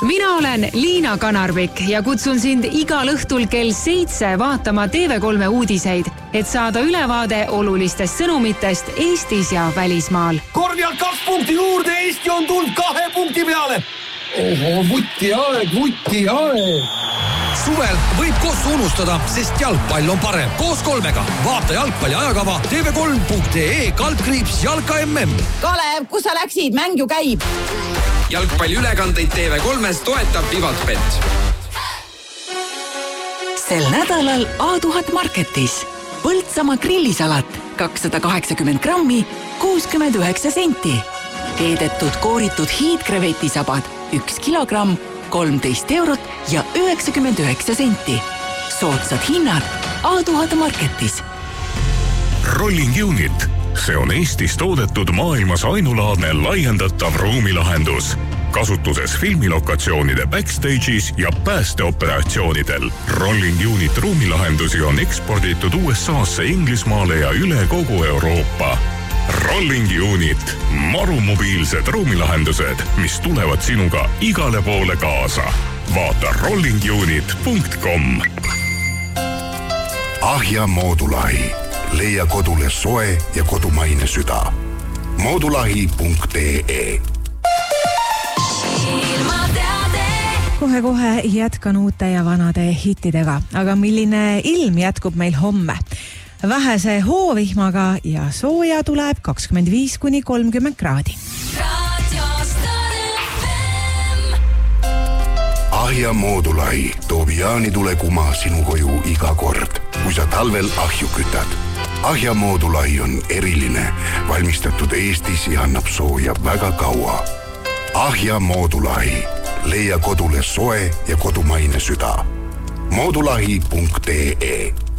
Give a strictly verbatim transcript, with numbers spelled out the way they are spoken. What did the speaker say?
Mina olen Liina Kanarvik ja kutsun sind igal õhtul kell seitse vaatama T V kolme uudiseid, et saada ülevaade olulistest sõnumitest Eestis ja välismaal. Korvjalt kaks punkti juurde, Eesti on tulnud kahe punkti peale. Oho, vuti aeg, vuti aeg. Suvel võib kossu unustada, sest jalgpall on parem. Koos kolmega. Vaata jalgpalli ajakava T V kolm punkt ee kaldkriips jalka M M. Kalev, kus sa läksid? Mäng ju käib. Jalgpalli ülekandeid T V kolmes toetab Vivatbet. Sel nädalal A tuhat Marketis. Põltsamaa grillisalat kakssada kaheksakümmend grammi, kuuskümmend üheksa senti. Keedetud kooritud hiidkrevetisabad üks kilogramm, kolmteist eurot ja üheksakümmend üheksa senti. Soodsad hinnad A tuhat Marketis. Rolling Unit. See on Eestis toodetud maailmas ainulaadne laiendatav ruumilahendus. Kasutuses filmilokatsioonide backstage'is ja päästeoperatsioonidel. Rolling Unit ruumilahendusi on eksporditud U S A-sse, Inglismaale ja üle kogu Euroopa. Rolling Unit. Marumobiilsed ruumilahendused, mis tulevad sinuga igale poole kaasa. Vaata rolling unit punkt com. Ahja Moodulahi. Leia kodule soe ja kodumaine süda. moodulahi punkt ee. Kohe-kohe jätkan uute ja vanade hittidega, aga milline ilm jätkub meil homme? Vähese hoovihmaga ja sooja tuleb kakskümmend viis kuni kolmkümmend kraadi. Ahja Moodulahi toob jaanitule kuma sinu koju iga kord, kui sa talvel ahju kütad. Ahja Moodulahi on eriline, valmistatud Eestis ja annab sooja väga kaua. Ahja Moodulahi. Leia kodule soe ja kodumaine süda. moodulahi punkt ee.